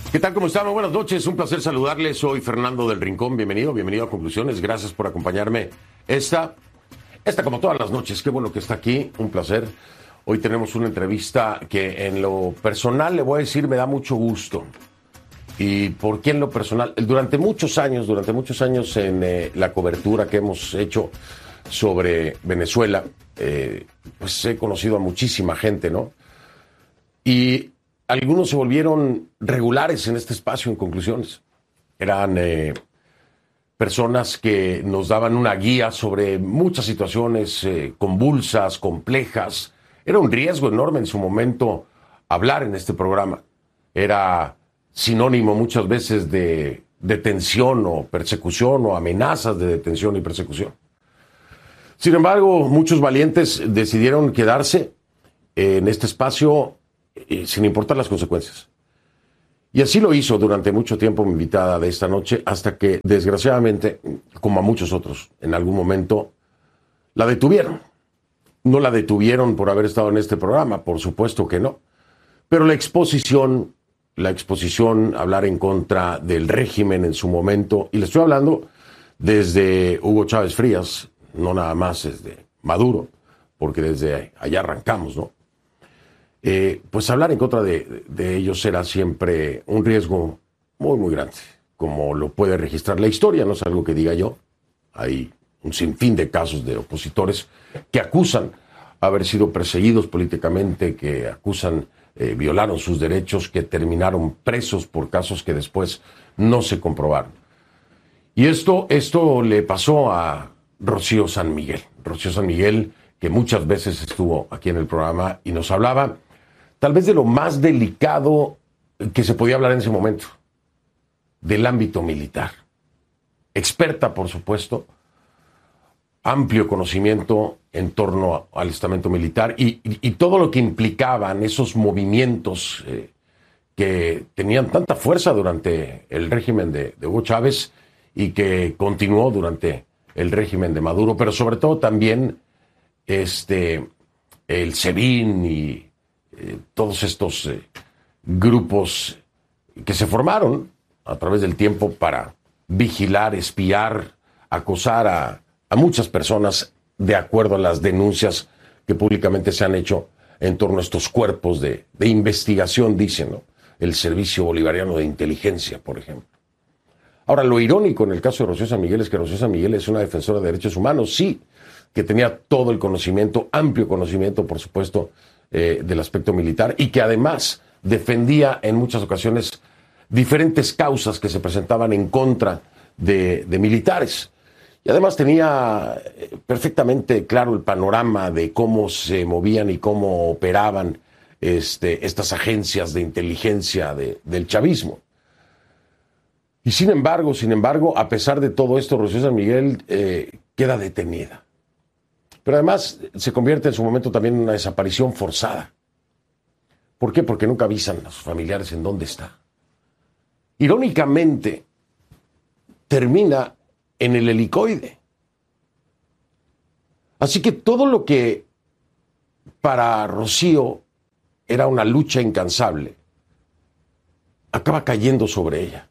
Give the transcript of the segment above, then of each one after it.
¿Qué tal? ¿Cómo están? Muy buenas noches. Un placer saludarles. Soy Fernando del Rincón. Bienvenido a Conclusiones. Gracias por acompañarme esta como todas las noches. Qué bueno que está aquí. Un placer. Hoy tenemos una entrevista que en lo personal, le voy a decir, me da mucho gusto. ¿Y por qué en lo personal? Durante muchos años en la cobertura que hemos hecho sobre Venezuela, pues he conocido a muchísima gente, ¿no? Y algunos se volvieron regulares en este espacio en Conclusiones. Eran personas que nos daban una guía sobre muchas situaciones convulsas, complejas. Era un riesgo enorme en su momento hablar en este programa. Era sinónimo muchas veces de detención o persecución o amenazas de detención y persecución. Sin embargo, muchos valientes decidieron quedarse en este espacio sin importar las consecuencias. Y así lo hizo durante mucho tiempo mi invitada de esta noche, hasta que, desgraciadamente, como a muchos otros, en algún momento la detuvieron. No la detuvieron por haber estado en este programa, por supuesto que no. Pero la exposición, hablar en contra del régimen en su momento, y le estoy hablando desde Hugo Chávez Frías, no nada más desde Maduro, porque desde allá arrancamos, ¿no? Pues hablar en contra de ellos será siempre un riesgo muy, muy grande, como lo puede registrar la historia, no es algo que diga yo. Hay un sinfín de casos de opositores que acusan haber sido perseguidos políticamente, que acusan violaron sus derechos, que terminaron presos por casos que después no se comprobaron. Y esto le pasó a Rocío San Miguel. Rocío San Miguel, que muchas veces estuvo aquí en el programa y nos hablaba tal vez de lo más delicado que se podía hablar en ese momento, del ámbito militar. Experta, por supuesto, amplio conocimiento en torno al estamento militar y todo lo que implicaban esos movimientos que tenían tanta fuerza durante el régimen de Hugo Chávez y que continuó durante el régimen de Maduro, pero sobre todo también el SEBIN y todos estos grupos que se formaron a través del tiempo para vigilar, espiar, acosar a muchas personas de acuerdo a las denuncias que públicamente se han hecho en torno a estos cuerpos de investigación, dicen, ¿no? El Servicio Bolivariano de Inteligencia, por ejemplo. Ahora, lo irónico en el caso de Rocío San Miguel es que Rocío San Miguel es una defensora de derechos humanos, sí, que tenía todo el conocimiento, amplio conocimiento, por supuesto, del aspecto militar, y que además defendía en muchas ocasiones diferentes causas que se presentaban en contra de militares. Y además tenía perfectamente claro el panorama de cómo se movían y cómo operaban estas agencias de inteligencia del chavismo. Y sin embargo, a pesar de todo esto, Rocío San Miguel queda detenida. Pero además se convierte en su momento también en una desaparición forzada. ¿Por qué? Porque nunca avisan a sus familiares en dónde está. Irónicamente, termina en el helicoide. Así que todo lo que para Rocío era una lucha incansable, acaba cayendo sobre ella.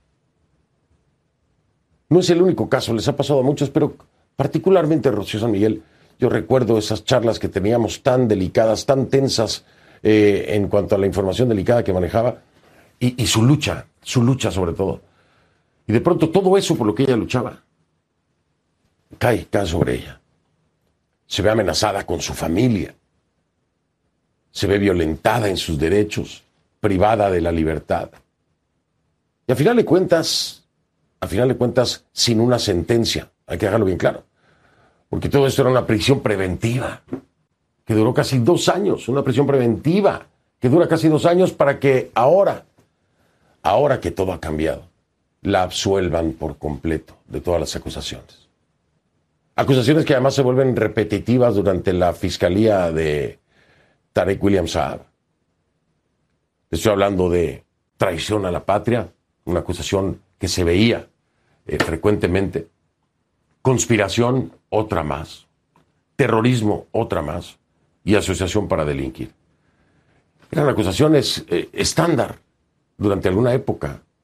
No es el único caso, les ha pasado a muchos, pero particularmente a Rocío San Miguel. Yo recuerdo esas charlas que teníamos tan delicadas, tan tensas en cuanto a la información delicada que manejaba y su lucha sobre todo. Y de pronto todo eso por lo que ella luchaba cae sobre ella. Se ve amenazada con su familia, se ve violentada en sus derechos, privada de la libertad. Y a final de cuentas, sin una sentencia, hay que dejarlo bien claro. Porque todo esto era una prisión preventiva que duró casi 2 años, una prisión preventiva que dura casi 2 años para que ahora que todo ha cambiado, la absuelvan por completo de todas las acusaciones. Acusaciones que además se vuelven repetitivas durante la fiscalía de Tarek William Saab. Estoy hablando de traición a la patria, una acusación que se veía frecuentemente. Conspiración, otra más. Terrorismo, otra más. Y asociación para delinquir. Eran acusaciones estándar durante alguna época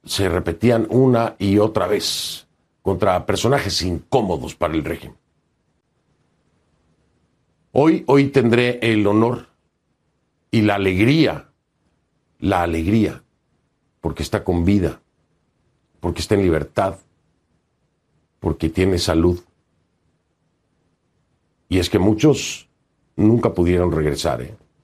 se repetían una y otra vez contra personajes incómodos para el régimen. Hoy tendré el honor y la alegría, porque está con vida, porque está en libertad, porque tiene salud. Y es que muchos nunca pudieron regresar,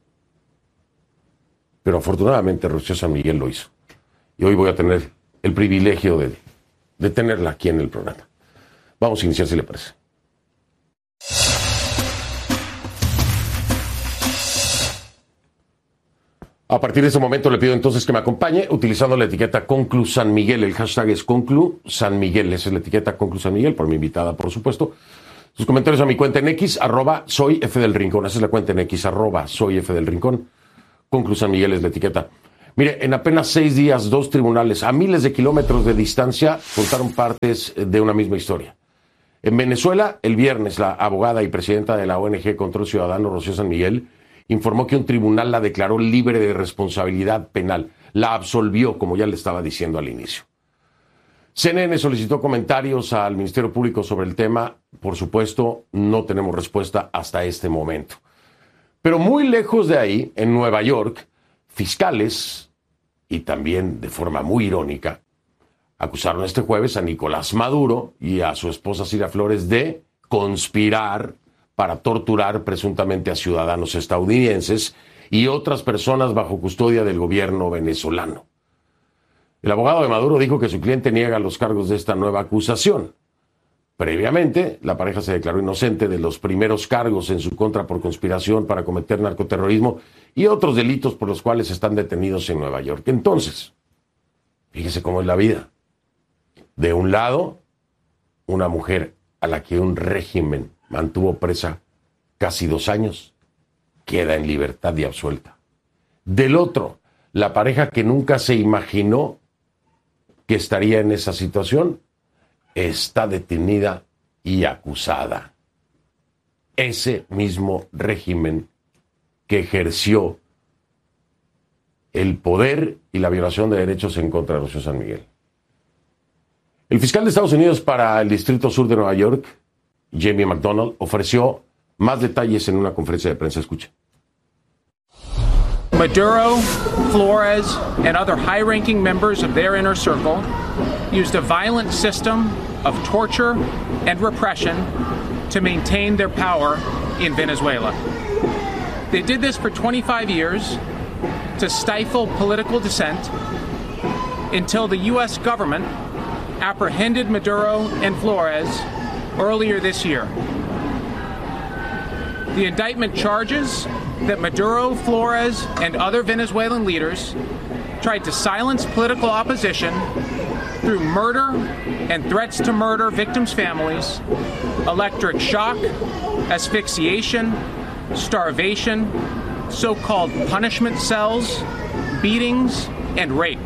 Pero afortunadamente Rocío San Miguel lo hizo. Y hoy voy a tener el privilegio de tenerla aquí en el programa. Vamos a iniciar, si le parece. A partir de ese momento le pido entonces que me acompañe utilizando la etiqueta Conclu San Miguel. El hashtag es Conclu San Miguel. Esa es la etiqueta Conclu San Miguel, por mi invitada, por supuesto. Sus comentarios a mi cuenta en X, @soy F del Rincón. Esa es la cuenta en X, @soy F del Rincón. Conclu San Miguel es la etiqueta. Mire, en apenas 6 días, 2 tribunales a miles de kilómetros de distancia contaron partes de una misma historia. En Venezuela, el viernes, la abogada y presidenta de la ONG Control Ciudadano, Rocío San Miguel, informó que un tribunal la declaró libre de responsabilidad penal. La absolvió, como ya le estaba diciendo al inicio. CNN solicitó comentarios al Ministerio Público sobre el tema. Por supuesto, no tenemos respuesta hasta este momento. Pero muy lejos de ahí, en Nueva York, fiscales, y también de forma muy irónica, acusaron este jueves a Nicolás Maduro y a su esposa Cira Flores de conspirar para torturar presuntamente a ciudadanos estadounidenses y otras personas bajo custodia del gobierno venezolano. El abogado de Maduro dijo que su cliente niega los cargos de esta nueva acusación. Previamente, la pareja se declaró inocente de los primeros cargos en su contra por conspiración para cometer narcoterrorismo y otros delitos por los cuales están detenidos en Nueva York. Entonces, fíjese cómo es la vida. De un lado, una mujer a la que un régimen mantuvo presa casi 2 años, queda en libertad y absuelta. Del otro, la pareja que nunca se imaginó que estaría en esa situación, está detenida y acusada. Ese mismo régimen que ejerció el poder y la violación de derechos en contra de Rocío San Miguel. El fiscal de Estados Unidos para el Distrito Sur de Nueva York, Jamie McDonald, ofreció más detalles en una conferencia de prensa. Escucha. Maduro, Flores, and other high-ranking members of their inner circle used a violent system of torture and repression to maintain their power in Venezuela. They did this for 25 years to stifle political dissent until the U.S. government apprehended Maduro and Flores earlier this year. The indictment charges that Maduro, Flores, and other Venezuelan leaders tried to silence political opposition through murder and threats to murder victims' families, electric shock, asphyxiation, starvation, so-called punishment cells, beatings, and rape.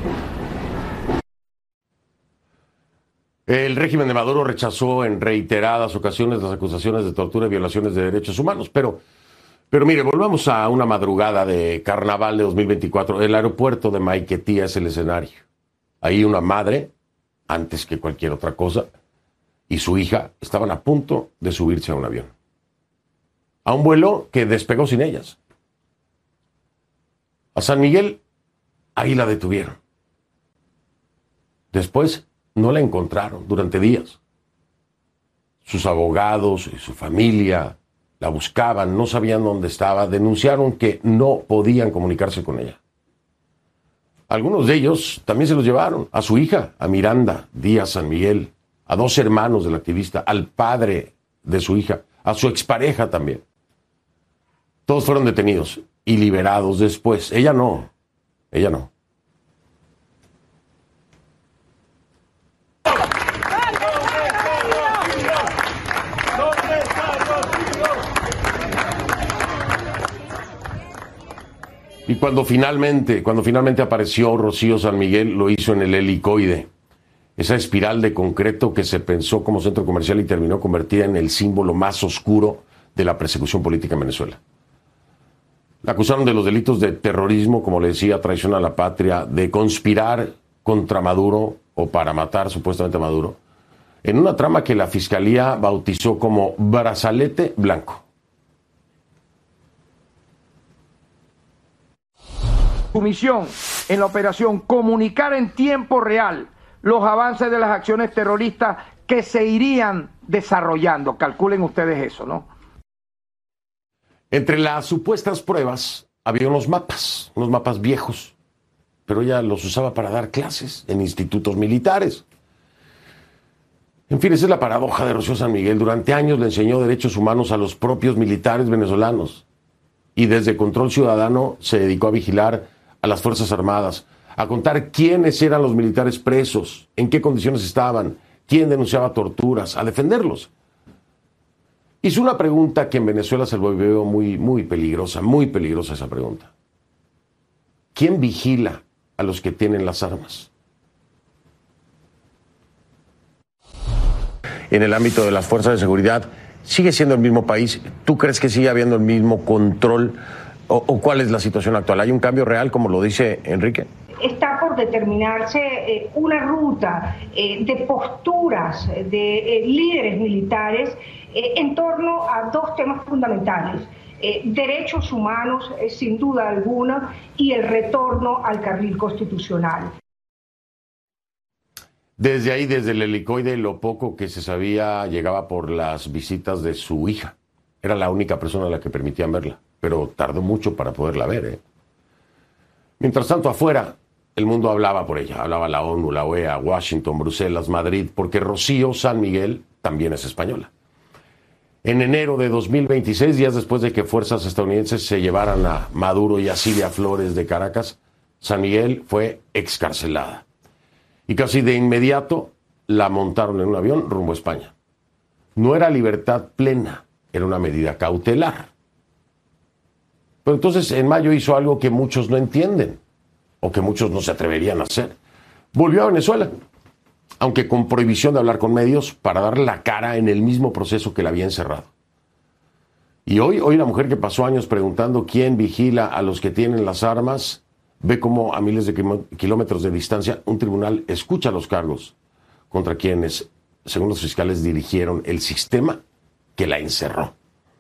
El régimen de Maduro rechazó en reiteradas ocasiones las acusaciones de tortura y violaciones de derechos humanos, pero mire, volvamos a una madrugada de carnaval de 2024. El aeropuerto de Maiquetía es el escenario. Ahí una madre, antes que cualquier otra cosa, y su hija estaban a punto de subirse a un avión. A un vuelo que despegó sin ellas. A San Miguel, ahí la detuvieron. Después no la encontraron durante días. Sus abogados y su familia la buscaban, no sabían dónde estaba, denunciaron que no podían comunicarse con ella. Algunos de ellos también se los llevaron, a su hija, a Miranda Díaz San Miguel, a 2 hermanos del activista, al padre de su hija, a su expareja también. Todos fueron detenidos y liberados después. Ella no. Y cuando finalmente apareció Rocío San Miguel, lo hizo en el Helicoide, esa espiral de concreto que se pensó como centro comercial y terminó convertida en el símbolo más oscuro de la persecución política en Venezuela. La acusaron de los delitos de terrorismo, como le decía, traición a la patria, de conspirar contra Maduro o para matar supuestamente a Maduro, en una trama que la Fiscalía bautizó como Brazalete Blanco. Su misión en la operación, comunicar en tiempo real los avances de las acciones terroristas que se irían desarrollando. Calculen ustedes eso, ¿no? Entre las supuestas pruebas había unos mapas viejos, pero ella los usaba para dar clases en institutos militares. En fin, esa es la paradoja de Rocío San Miguel. Durante años le enseñó derechos humanos a los propios militares venezolanos y desde Control Ciudadano se dedicó a vigilar a las Fuerzas Armadas, a contar quiénes eran los militares presos, en qué condiciones estaban, quién denunciaba torturas, a defenderlos. Hizo una pregunta que en Venezuela se volvió muy peligrosa esa pregunta. ¿Quién vigila a los que tienen las armas? En el ámbito de las fuerzas de seguridad, ¿sigue siendo el mismo país? ¿Tú crees que sigue habiendo el mismo control? ¿O cuál es la situación actual? ¿Hay un cambio real, como lo dice Enrique? Está por determinarse una ruta de posturas de líderes militares en torno a dos temas fundamentales. Derechos humanos, sin duda alguna, y el retorno al carril constitucional. Desde ahí, desde el helicoide, lo poco que se sabía llegaba por las visitas de su hija. Era la única persona a la que permitían verla, pero tardó mucho para poderla ver. Mientras tanto, afuera, el mundo hablaba por ella. Hablaba la ONU, la OEA, Washington, Bruselas, Madrid, porque Rocío San Miguel también es española. En enero de 2026, días después de que fuerzas estadounidenses se llevaran a Maduro y a Silvia Flores de Caracas, San Miguel fue excarcelada. Y casi de inmediato la montaron en un avión rumbo a España. No era libertad plena, era una medida cautelar. Pero entonces en mayo hizo algo que muchos no entienden, o que muchos no se atreverían a hacer. Volvió a Venezuela, aunque con prohibición de hablar con medios, para dar la cara en el mismo proceso que la había encerrado. Y hoy la mujer que pasó años preguntando quién vigila a los que tienen las armas, ve cómo a miles de kilómetros de distancia un tribunal escucha los cargos contra quienes, según los fiscales, dirigieron el sistema que la encerró.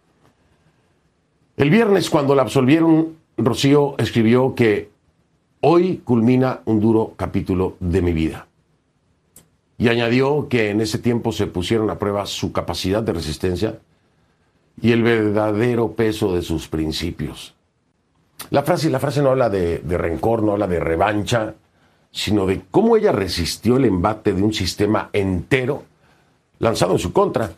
El viernes, cuando la absolvieron, Rocío escribió que hoy culmina un duro capítulo de mi vida. Y añadió que en ese tiempo se pusieron a prueba su capacidad de resistencia y el verdadero peso de sus principios. La frase no habla de rencor, no habla de revancha, sino de cómo ella resistió el embate de un sistema entero lanzado en su contra.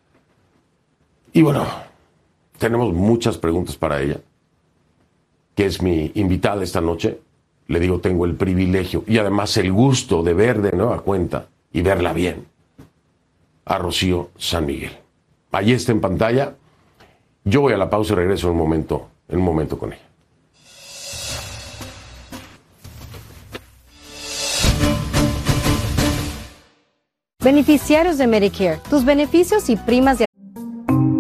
Y bueno, tenemos muchas preguntas para ella, que es mi invitada esta noche. Le digo, tengo el privilegio y además el gusto de ver de nueva cuenta y verla bien a Rocío San Miguel. Allí está en pantalla. Yo voy a la pausa y regreso en un momento con ella. Beneficiarios de Medicare, tus beneficios y primas de